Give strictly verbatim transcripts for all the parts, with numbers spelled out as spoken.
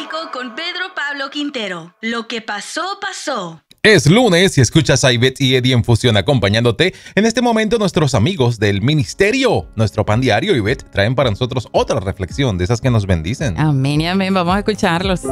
Clásico con Pedro Pablo Quintero. Lo que pasó, pasó. Es lunes y escuchas a Ivette y Eddie en Fusión acompañándote. En este momento nuestros amigos del ministerio, nuestro pan diario, Ivette, traen para nosotros otra reflexión de esas que nos bendicen. Amén y amén, vamos a escucharlos.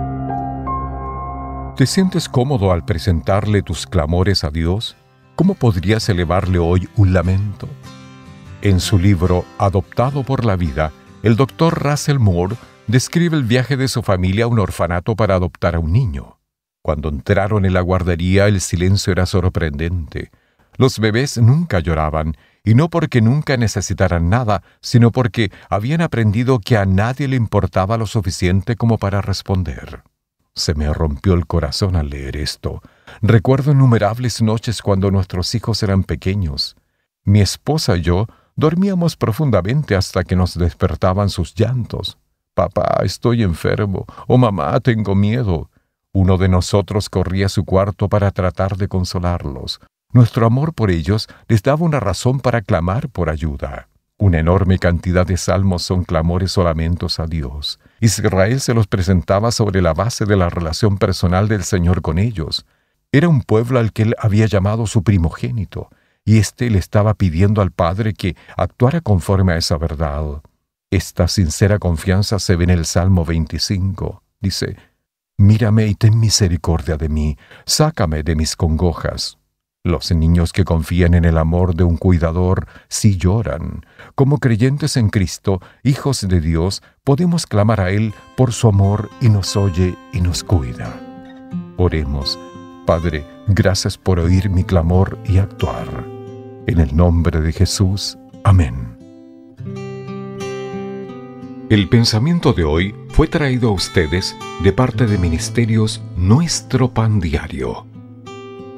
¿Te sientes cómodo al presentarle tus clamores a Dios? ¿Cómo podrías elevarle hoy un lamento? En su libro Adoptado por la vida, el doctor Russell Moore describe el viaje de su familia a un orfanato para adoptar a un niño. Cuando entraron en la guardería, el silencio era sorprendente. Los bebés nunca lloraban, y no porque nunca necesitaran nada, sino porque habían aprendido que a nadie le importaba lo suficiente como para responder. Se me rompió el corazón al leer esto. Recuerdo innumerables noches cuando nuestros hijos eran pequeños. Mi esposa y yo dormíamos profundamente hasta que nos despertaban sus llantos. «Papá, estoy enfermo», o «Mamá, tengo miedo». Uno de nosotros corría a su cuarto para tratar de consolarlos. Nuestro amor por ellos les daba una razón para clamar por ayuda. Una enorme cantidad de salmos son clamores o lamentos a Dios. Israel se los presentaba sobre la base de la relación personal del Señor con ellos. Era un pueblo al que Él había llamado su primogénito, y éste le estaba pidiendo al Padre que actuara conforme a esa verdad. Esta sincera confianza se ve en el Salmo veinticinco. Dice: «Mírame y ten misericordia de mí, sácame de mis congojas». Los niños que confían en el amor de un cuidador sí lloran. Como creyentes en Cristo, hijos de Dios, podemos clamar a Él por su amor y nos oye y nos cuida. Oremos. Padre, gracias por oír mi clamor y actuar. En el nombre de Jesús. Amén. El pensamiento de hoy fue traído a ustedes de parte de Ministerios Nuestro Pan Diario.